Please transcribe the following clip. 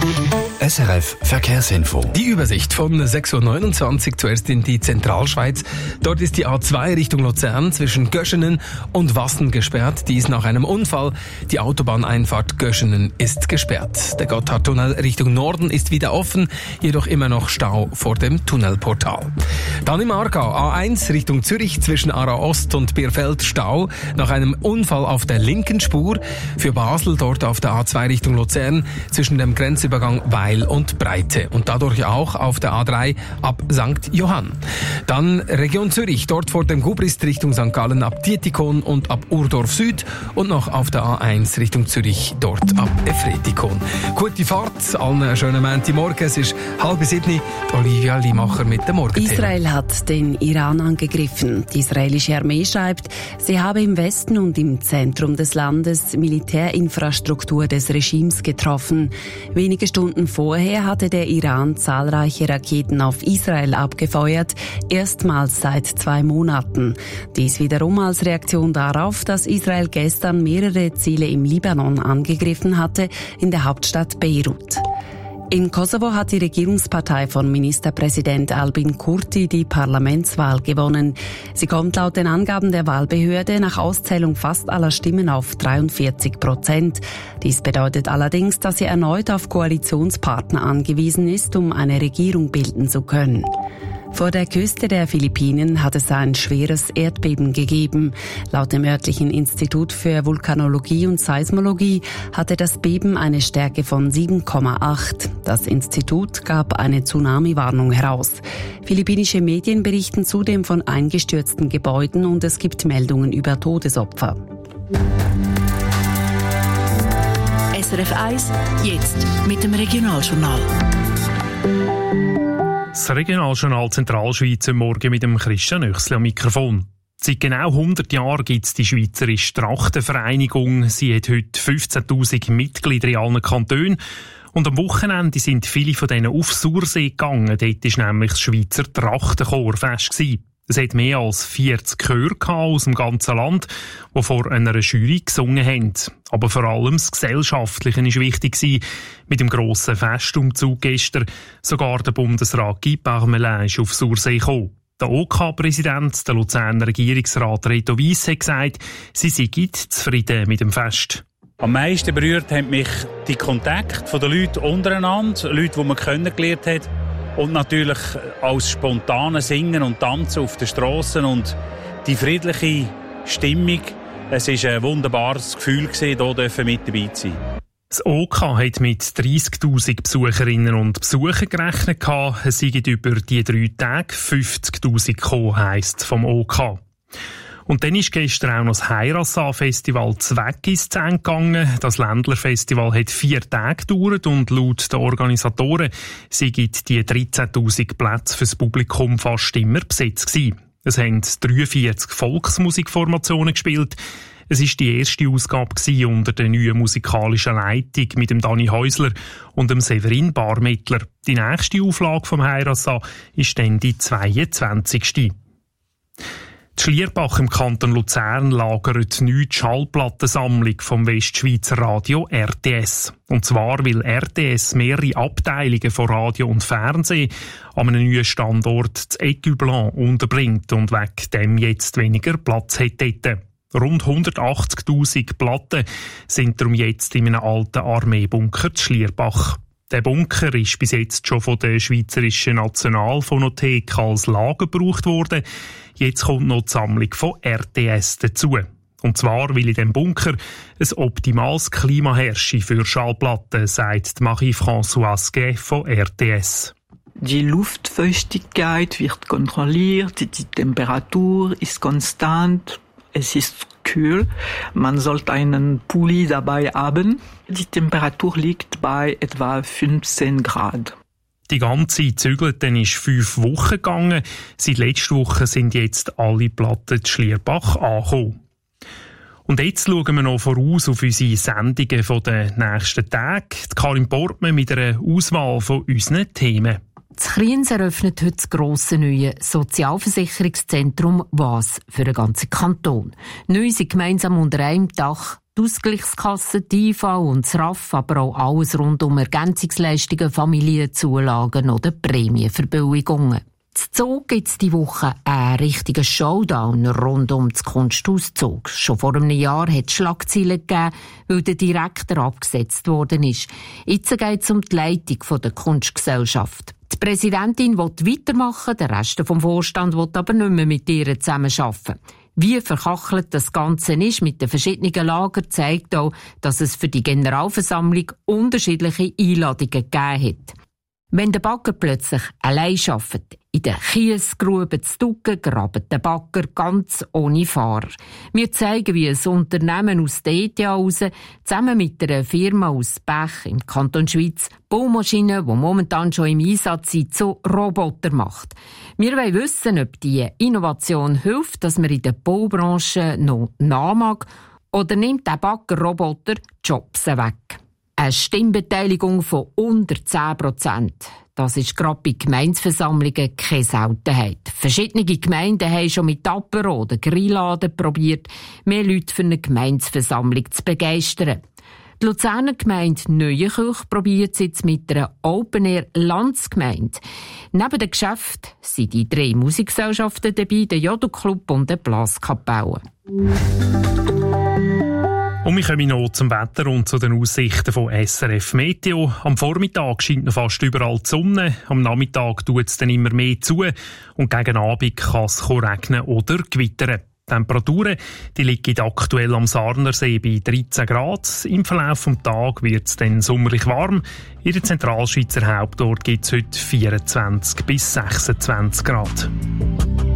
SRF Verkehrsinfo. Die Übersicht von 6.29 Uhr zuerst in die Zentralschweiz. Dort ist die A2 Richtung Luzern zwischen Göschenen und Wassen gesperrt. Dies nach einem Unfall. Die Autobahneinfahrt Göschenen ist gesperrt. Der Gotthardtunnel Richtung Norden ist wieder offen, jedoch immer noch Stau vor dem Tunnelportal. Dann im Aargau A1 Richtung Zürich zwischen Aarau Ost und Bierfeld Stau nach einem Unfall auf der linken Spur. Für Basel dort auf der A2 Richtung Luzern zwischen dem Grenzübergang Weil und Breite und dadurch auch auf der A3 ab St. Johann. Dann Region Zürich, dort vor dem Gubrist Richtung St. Gallen ab Dietikon und ab Urdorf Süd und noch auf der A1 Richtung Zürich, dort ab Efretikon. Gute Fahrt, allen einen schönen Montagmorgen. Es ist 6:30. Olivia Limacher mit dem Morgenthema. Israel hat den Iran angegriffen. Die israelische Armee schreibt, sie habe im Westen und im Zentrum des Landes Militärinfrastruktur des Regimes getroffen. Wenige Stunden vorher hatte der Iran zahlreiche Raketen auf Israel abgefeuert, erstmals seit 2 Monaten. Dies wiederum als Reaktion darauf, dass Israel gestern mehrere Ziele im Libanon angegriffen hatte, in der Hauptstadt Beirut. In Kosovo hat die Regierungspartei von Ministerpräsident Albin Kurti die Parlamentswahl gewonnen. Sie kommt laut den Angaben der Wahlbehörde nach Auszählung fast aller Stimmen auf 43%. Dies bedeutet allerdings, dass sie erneut auf Koalitionspartner angewiesen ist, um eine Regierung bilden zu können. Vor der Küste der Philippinen hat es ein schweres Erdbeben gegeben. Laut dem örtlichen Institut für Vulkanologie und Seismologie hatte das Beben eine Stärke von 7,8. Das Institut gab eine Tsunami-Warnung heraus. Philippinische Medien berichten zudem von eingestürzten Gebäuden und es gibt Meldungen über Todesopfer. SRF 1, jetzt mit dem Regionaljournal. Das Regionaljournal Zentralschweiz am Morgen mit dem Christian Oechsli am Mikrofon. Seit genau 100 Jahren gibt es die Schweizerische Trachtenvereinigung. Sie hat heute 15'000 Mitglieder in allen Kantonen. Und am Wochenende sind viele von denen auf Sursee gegangen. Dort war nämlich das Schweizer Trachtenchorfest. Es hat mehr als 40 Chöre aus dem ganzen Land, die vor einer Jury gesungen haben. Aber vor allem das Gesellschaftliche war wichtig. Mit dem grossen Festumzug gestern sogar der Bundesrat Guy Parmelin ist auf Sursee gekommen. Der OK-Präsident, der Luzerner Regierungsrat Reto Wyss, hat gesagt, sie seien zufrieden mit dem Fest. Am meisten berührt haben mich die Kontakte der Leute untereinander, Leute, die man kennengelernt hat. Und natürlich als spontane Singen und Tanzen auf den Strassen und die friedliche Stimmung. Es war ein wunderbares Gefühl, hier mit dabei zu sein. Das OK hat mit 30'000 Besucherinnen und Besuchern gerechnet. Es seien über die 3 Tage 50'000 gekommen, heisst vom OK. Und dann ist gestern auch noch das Heirassah-Festival Zweck ins Ende gegangen. Das Ländlerfestival hat 4 Tage gedauert und laut den Organisatoren sind die 13'000 Plätze fürs Publikum fast immer besetzt gewesen. Es haben 43 Volksmusikformationen gespielt. Es war die erste Ausgabe unter der neuen musikalischen Leitung mit dem Dani Häusler und dem Severin Barmettler. Die nächste Auflage vom Heirassah ist dann die 22. Die Schlierbach im Kanton Luzern lagert die Schallplattensammlung vom Westschweizer Radio RTS. Und zwar, weil RTS mehrere Abteilungen von Radio und Fernsehen an einem neuen Standort, das Aigle Blanc, unterbringt und wegen dem jetzt weniger Platz hat dort. Rund 180'000 Platten sind darum jetzt in einem alten Armeebunker zu Schlierbach. Der Bunker ist bis jetzt schon von der Schweizerischen Nationalphonothek als Lager gebraucht worden. Jetzt kommt noch die Sammlung von RTS dazu. Und zwar, weil in dem Bunker ein optimales Klima herrsche für Schallplatten, sagt Marie-Françoise Gay von RTS. Die Luftfeuchtigkeit wird kontrolliert, die Temperatur ist konstant, es ist kühl. Man sollte einen Pulli dabei haben. Die Temperatur liegt bei etwa 15 Grad. Die ganze Zügelte ist 5 Wochen gegangen. Seit letzter Woche sind jetzt alle Platten zu Schlierbach angekommen. Und jetzt schauen wir noch voraus auf unsere Sendungen der nächsten Tage. Karin Portmann mit einer Auswahl von unseren Themen. Das Kriens eröffnet heute das grosse neue Sozialversicherungszentrum «Was» für den ganzen Kanton. Neu sind gemeinsam unter einem Dach die Ausgleichskasse, die IV und das RAF, aber auch alles rund um Ergänzungsleistungen, Familienzulagen oder Prämienverbilligungen. In Zug gibt es diese Woche einen richtigen Showdown rund um das Kunstauszug. Schon vor einem Jahr hat es Schlagzeilen gegeben, weil der Direktor abgesetzt worden ist. Jetzt geht es um die Leitung der Kunstgesellschaft. Die Präsidentin will weitermachen, der Rest vom Vorstand will aber nicht mehr mit ihr zusammenarbeiten. Wie verkachelt das Ganze ist mit den verschiedenen Lagern, zeigt auch, dass es für die Generalversammlung unterschiedliche Einladungen gegeben hat. Wenn der Bagger plötzlich allein arbeitet, in der Kiesgrube zu Tuggen, graben der Bagger ganz ohne Fahrer. Wir zeigen, wie ein Unternehmen aus der ETH heraus zusammen mit einer Firma aus Bech im Kanton Schweiz Baumaschinen, die momentan schon im Einsatz sind, zu Robotern macht. Wir wollen wissen, ob diese Innovation hilft, dass man in der Baubranche noch nachmacht, oder nimmt der Baggerroboter Jobs weg. Eine Stimmbeteiligung von unter 10%. Das ist gerade bei Gemeindeversammlungen keine Seltenheit. Verschiedene Gemeinden haben schon mit Apero oder Grilladen probiert, mehr Leute für eine Gemeindeversammlung zu begeistern. Die Luzerner Gemeinde Neuenkirch probiert es jetzt mit einer Open-Air-Landsgemeinde. Neben dem Geschäft sind die 3 Musikgesellschaften dabei, der Jodelclub und der Blaskapelle. Und wir kommen noch zum Wetter und zu den Aussichten von SRF Meteo. Am Vormittag scheint noch fast überall die Sonne, am Nachmittag tut es dann immer mehr zu und gegen Abend kann es regnen oder gewittern. Die Temperaturen die liegen aktuell am Sarnersee bei 13 Grad. Im Verlauf des Tages wird es dann sommerlich warm. In der Zentralschweizer Hauptort gibt es heute 24 bis 26 Grad.